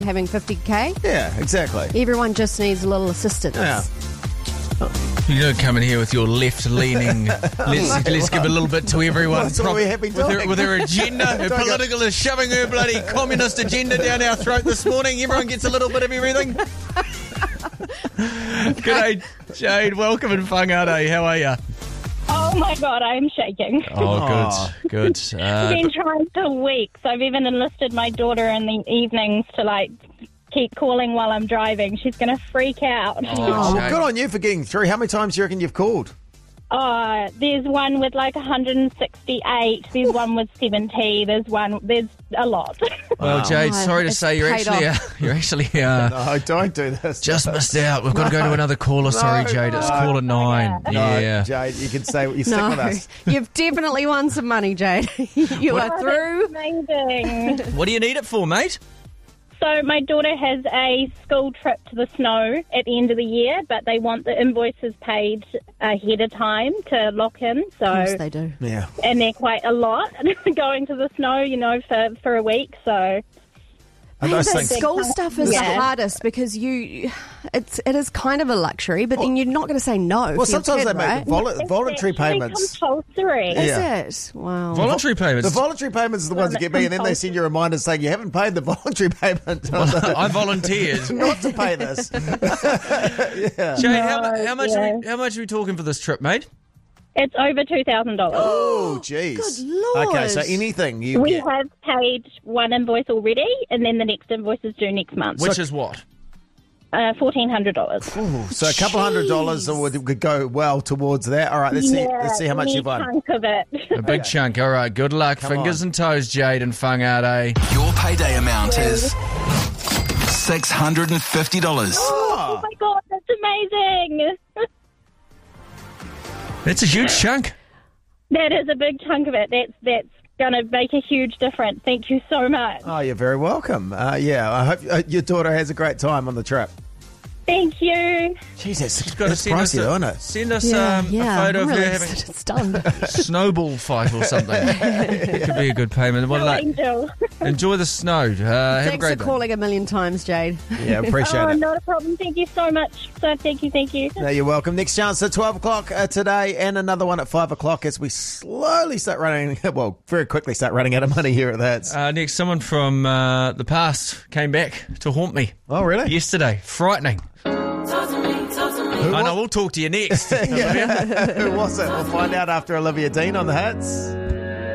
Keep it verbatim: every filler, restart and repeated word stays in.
having fifty K. Yeah, exactly. Everyone just needs a little assistance. Yeah. You don't come in here with your left-leaning, let's, let's give a little bit to everyone. That's what we have been with her, doing. with her agenda, her Don't go- political is shoving her bloody communist agenda down our throat this morning. Everyone gets a little bit of everything. G'day, Jade. Welcome in Whangarei. How are you? Oh my God, I'm shaking. Oh, good, good. Uh, I've been trying for weeks. I've even enlisted my daughter in the evenings to like keep calling while I'm driving. She's going to freak out. Oh, well, Jade. good on you for getting through. How many times do you reckon you've called? Uh, there's one with like one hundred sixty-eight. There's one with seventy. There's one. There's a lot. well, Jade, Oh, sorry to it's say you're paid actually, uh, off. you're actually uh, No, don't do this. just missed out. We've got to go to another caller. Sorry, Jade. It's no. caller nine. No, Yeah. Jade, you can say what you stick No, with us. you've definitely won some money, Jade. you are Oh, through. that's amazing. What do you need it for, mate? So my daughter has a school trip to the snow at the end of the year, but they want the invoices paid ahead of time to lock in. Of course So, they do. Yeah. and they're quite a lot going to the snow, you know, for, for a week. So. And Hey, those but things. school stuff is the Yeah. hardest because you, it's it is kind of a luxury, but then you're not going to say no. Well, for your sometimes kid, they make right? vol- It's voluntary actually payments. compulsory. Is Yeah. it? Wow. Voluntary payments. The voluntary payments are the ones that get me, and then they send you reminders saying you haven't paid the voluntary payment. I volunteered. Not to pay this. yeah. Jade, how, mu- how much? yeah. Are we, how much are we talking for this trip, mate? It's over two thousand dollars. Oh, jeez. Good Lord. Okay, so anything you We get. have paid one invoice already, and then the next invoice is due next month. Which is what? Uh, fourteen hundred dollars. Ooh, so a couple hundred dollars would, would go well towards that. All right, let's see. Yeah, Let's see how much wee you've won. chunk of it. A big chunk. All right, good luck. Come Fingers on. and toes, Jade and Whangarei. Your payday amount is six hundred fifty dollars. Oh my God, that's amazing! That's a huge chunk. That is a big chunk of it. That's that's going to make a huge difference. Thank you so much. Oh, you're very welcome. Uh, yeah, I hope uh, your daughter has a great time on the trip. Thank you. Jeez, that's, Got to that's send us, pricey, a, isn't it? send us Yeah, um, yeah. a photo I'm of really her having excited it's done. a snowball fight or something. It could be a good payment. Well, No like, angel. enjoy the snow. Uh, have a Thanks great for day. calling a million times, Jade. Yeah, appreciate Oh, it. not a problem. Thank you so much. So thank you, thank you. No, you're welcome. Next chance at twelve o'clock uh, today, and another one at five o'clock as we slowly start running, well, very quickly start running out of money here at the Hits. Uh, next, someone from uh, the past came back to haunt me Oh, really? yesterday. Frightening. Who I was- know, we'll talk to you next. yeah. Who was it? We'll find out after Olivia Dean on the Hits.